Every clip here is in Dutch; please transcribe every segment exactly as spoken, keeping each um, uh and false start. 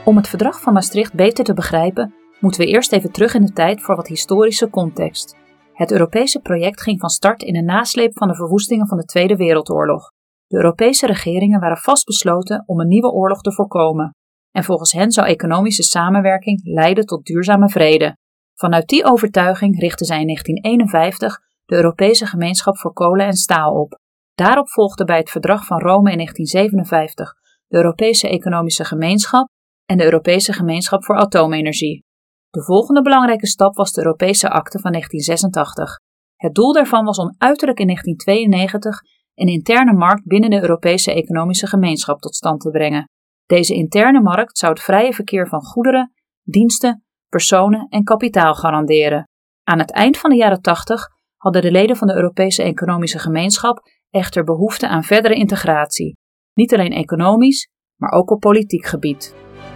Om het verdrag van Maastricht beter te begrijpen, moeten we eerst even terug in de tijd voor wat historische context. Het Europese project ging van start in de nasleep van de verwoestingen van de Tweede Wereldoorlog. De Europese regeringen waren vastbesloten om een nieuwe oorlog te voorkomen. En volgens hen zou economische samenwerking leiden tot duurzame vrede. Vanuit die overtuiging richtten zij in negentien eenenvijftig de Europese Gemeenschap voor Kolen en Staal op. Daarop volgde bij het Verdrag van Rome in negentien zevenenvijftig de Europese Economische Gemeenschap en de Europese Gemeenschap voor Atoomenergie. De volgende belangrijke stap was de Europese Akte van negentien zesentachtig. Het doel daarvan was om uiterlijk in negentien tweeënnegentig een interne markt binnen de Europese Economische Gemeenschap tot stand te brengen. Deze interne markt zou het vrije verkeer van goederen, diensten, personen en kapitaal garanderen. Aan het eind van de jaren tachtig hadden de leden van de Europese Economische Gemeenschap echter behoefte aan verdere integratie. Niet alleen economisch, maar ook op politiek gebied.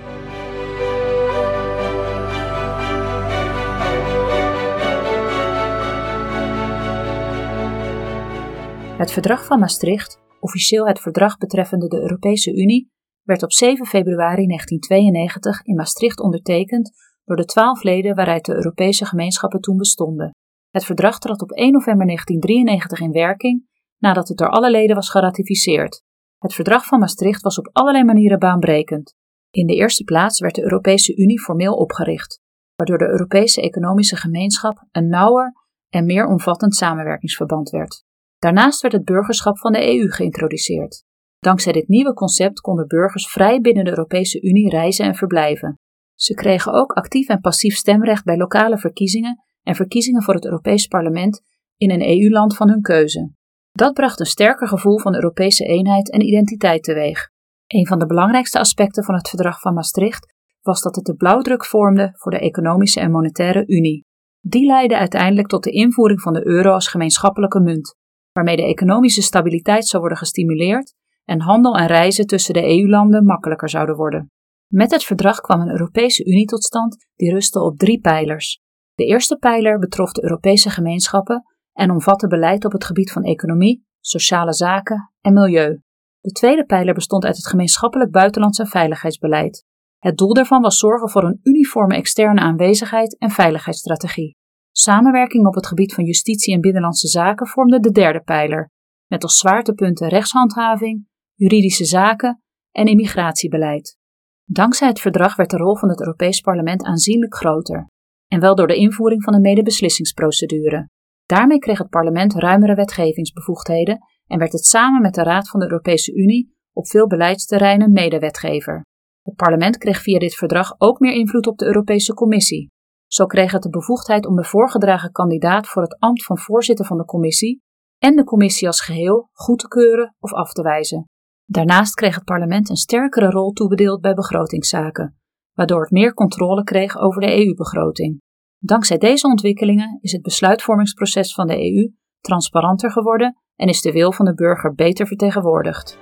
Het Verdrag van Maastricht, officieel het verdrag betreffende de Europese Unie, werd op zeven februari negentien tweeënnegentig in Maastricht ondertekend door de twaalf leden waaruit de Europese gemeenschappen toen bestonden. Het verdrag trad op één november negentien drieënnegentig in werking, nadat het door alle leden was geratificeerd. Het Verdrag van Maastricht was op allerlei manieren baanbrekend. In de eerste plaats werd de Europese Unie formeel opgericht, waardoor de Europese Economische Gemeenschap een nauwer en meer omvattend samenwerkingsverband werd. Daarnaast werd het burgerschap van de E U geïntroduceerd. Dankzij dit nieuwe concept konden burgers vrij binnen de Europese Unie reizen en verblijven. Ze kregen ook actief en passief stemrecht bij lokale verkiezingen en verkiezingen voor het Europees Parlement in een E U-land van hun keuze. Dat bracht een sterker gevoel van Europese eenheid en identiteit teweeg. Een van de belangrijkste aspecten van het Verdrag van Maastricht was dat het de blauwdruk vormde voor de Economische en Monetaire Unie. Die leidde uiteindelijk tot de invoering van de euro als gemeenschappelijke munt, waarmee de economische stabiliteit zou worden gestimuleerd en handel en reizen tussen de E U-landen makkelijker zouden worden. Met het verdrag kwam een Europese Unie tot stand die rustte op drie pijlers. De eerste pijler betrof de Europese gemeenschappen en omvatte beleid op het gebied van economie, sociale zaken en milieu. De tweede pijler bestond uit het gemeenschappelijk buitenlands en veiligheidsbeleid. Het doel daarvan was zorgen voor een uniforme externe aanwezigheid en veiligheidsstrategie. Samenwerking op het gebied van justitie en binnenlandse zaken vormde de derde pijler, met als zwaartepunten rechtshandhaving, juridische zaken en immigratiebeleid. Dankzij het verdrag werd de rol van het Europees Parlement aanzienlijk groter, en wel door de invoering van een medebeslissingsprocedure. Daarmee kreeg het parlement ruimere wetgevingsbevoegdheden en werd het samen met de Raad van de Europese Unie op veel beleidsterreinen medewetgever. Het parlement kreeg via dit verdrag ook meer invloed op de Europese Commissie. Zo kreeg het de bevoegdheid om de voorgedragen kandidaat voor het ambt van voorzitter van de commissie en de commissie als geheel goed te keuren of af te wijzen. Daarnaast kreeg het parlement een sterkere rol toebedeeld bij begrotingszaken, waardoor het meer controle kreeg over de E U-begroting. Dankzij deze ontwikkelingen is het besluitvormingsproces van de E U transparanter geworden en is de wil van de burger beter vertegenwoordigd.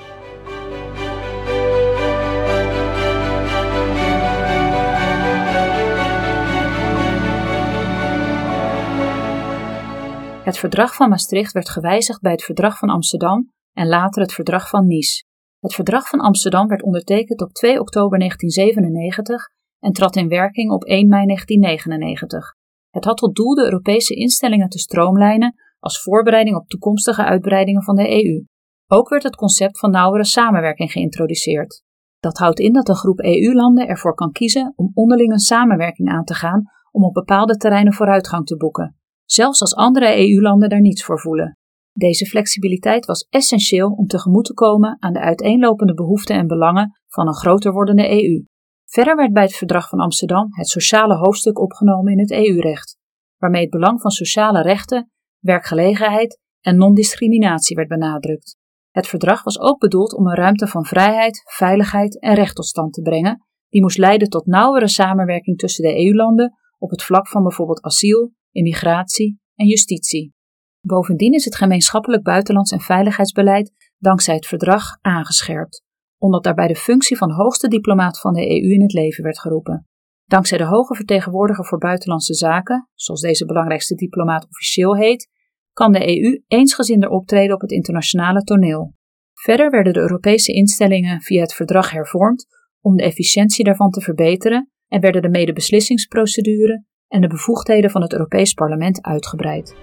Het Verdrag van Maastricht werd gewijzigd bij het Verdrag van Amsterdam en later het Verdrag van Nice. Het Verdrag van Amsterdam werd ondertekend op twee oktober negentien zevenennegentig en trad in werking op één mei negentien negenennegentig. Het had tot doel de Europese instellingen te stroomlijnen als voorbereiding op toekomstige uitbreidingen van de E U. Ook werd het concept van nauwere samenwerking geïntroduceerd. Dat houdt in dat een groep E U-landen ervoor kan kiezen om onderling een samenwerking aan te gaan om op bepaalde terreinen vooruitgang te boeken, zelfs als andere E U-landen daar niets voor voelen. Deze flexibiliteit was essentieel om tegemoet te komen aan de uiteenlopende behoeften en belangen van een groter wordende E U. Verder werd bij het Verdrag van Amsterdam het sociale hoofdstuk opgenomen in het E U-recht, waarmee het belang van sociale rechten, werkgelegenheid en non-discriminatie werd benadrukt. Het verdrag was ook bedoeld om een ruimte van vrijheid, veiligheid en recht tot stand te brengen, die moest leiden tot nauwere samenwerking tussen de E U-landen op het vlak van bijvoorbeeld asiel, immigratie en justitie. Bovendien is het gemeenschappelijk buitenlands en veiligheidsbeleid dankzij het verdrag aangescherpt, omdat daarbij de functie van hoogste diplomaat van de E U in het leven werd geroepen. Dankzij de hoge vertegenwoordiger voor buitenlandse zaken, zoals deze belangrijkste diplomaat officieel heet, kan de E U eensgezinder optreden op het internationale toneel. Verder werden de Europese instellingen via het verdrag hervormd om de efficiëntie daarvan te verbeteren en werden de medebeslissingsprocedure en de bevoegdheden van het Europees Parlement uitgebreid.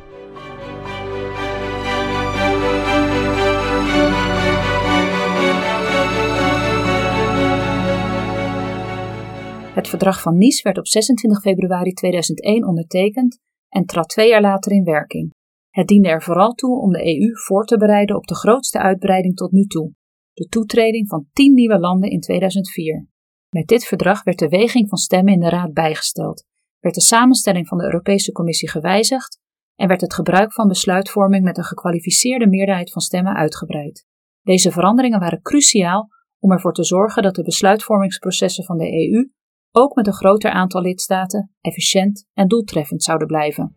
Het verdrag van Nice werd op zesentwintig februari tweeduizend één ondertekend en trad twee jaar later in werking. Het diende er vooral toe om de E U voor te bereiden op de grootste uitbreiding tot nu toe, de toetreding van tien nieuwe landen in tweeduizend vier. Met dit verdrag werd de weging van stemmen in de Raad bijgesteld, werd de samenstelling van de Europese Commissie gewijzigd en werd het gebruik van besluitvorming met een gekwalificeerde meerderheid van stemmen uitgebreid. Deze veranderingen waren cruciaal om ervoor te zorgen dat de besluitvormingsprocessen van de E U ook met een groter aantal lidstaten efficiënt en doeltreffend zouden blijven.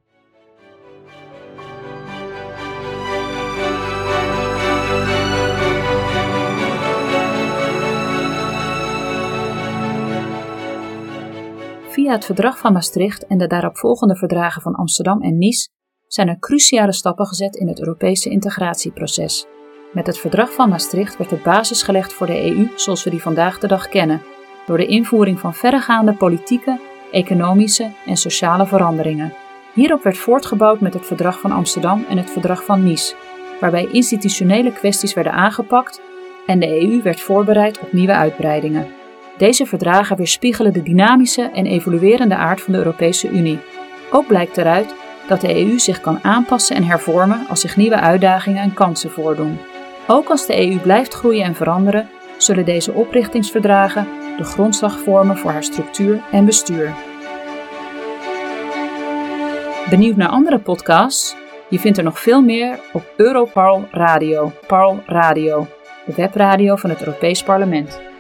Via het verdrag van Maastricht en de daaropvolgende verdragen van Amsterdam en Nice zijn er cruciale stappen gezet in het Europese integratieproces. Met het verdrag van Maastricht werd de basis gelegd voor de E U zoals we die vandaag de dag kennen, door de invoering van verregaande politieke, economische en sociale veranderingen. Hierop werd voortgebouwd met het verdrag van Amsterdam en het verdrag van Nice, waarbij institutionele kwesties werden aangepakt en de E U werd voorbereid op nieuwe uitbreidingen. Deze verdragen weerspiegelen de dynamische en evoluerende aard van de Europese Unie. Ook blijkt eruit dat de E U zich kan aanpassen en hervormen als zich nieuwe uitdagingen en kansen voordoen. Ook als de E U blijft groeien en veranderen, zullen deze oprichtingsverdragen de grondslag vormen voor haar structuur en bestuur. Benieuwd naar andere podcasts? Je vindt er nog veel meer op Europarl Radio, Parl Radio, de webradio van het Europees Parlement.